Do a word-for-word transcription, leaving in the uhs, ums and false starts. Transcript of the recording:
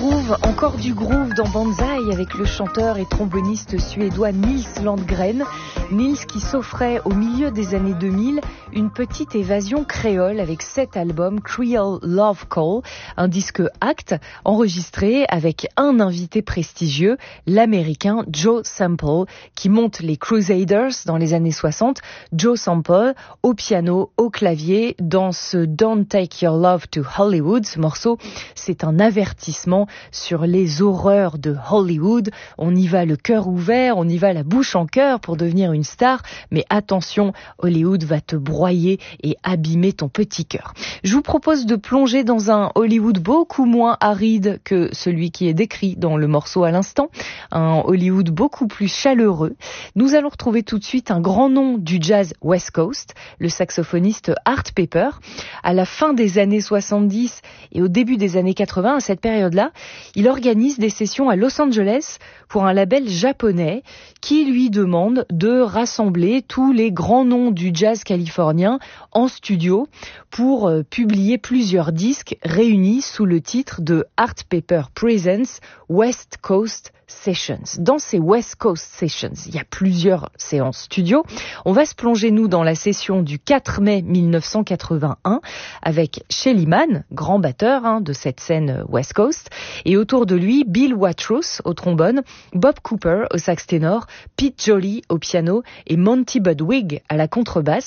groove, encore du groove dans Banzai avec le chanteur et tromboniste suédois Nils Landgren. Nils qui s'offrait au milieu des années deux mille une petite évasion créole avec cet album Creole Love Call, un disque acte enregistré avec un invité prestigieux, l'américain Joe Sample, qui monte les Crusaders dans les années soixante. Joe Sample au piano, au clavier, dans ce Don't Take Your Love to Hollywood. Ce morceau, c'est un avertissement sur les horreurs de Hollywood. On y va le cœur ouvert, on y va la bouche en cœur pour devenir une star, mais attention, Hollywood va te broyer et abîmer ton petit cœur. Je vous propose de plonger dans un Hollywood beaucoup moins aride que celui qui est décrit dans le morceau à l'instant, un Hollywood beaucoup plus chaleureux. Nous allons retrouver tout de suite un grand nom du jazz West Coast, le saxophoniste Art Pepper. À la fin des années soixante-dix et au début des années quatre-vingts, à cette période-là, il organise des sessions à Los Angeles pour un label japonais qui lui demande de rassembler tous les grands noms du jazz californien en studio pour euh, publier plusieurs disques réunis sous le titre de Art Pepper Presents West Coast Sessions. Dans ces West Coast Sessions, il y a plusieurs séances studio. On va se plonger, nous, dans la session du quatre mai mille neuf cent quatre-vingt-un avec Shelly Manne, grand batteur hein, de cette scène West Coast, et autour de lui, Bill Watrous au trombone, Bob Cooper au sax ténor, Pete Jolly au piano et Monty Budwig à la contrebasse.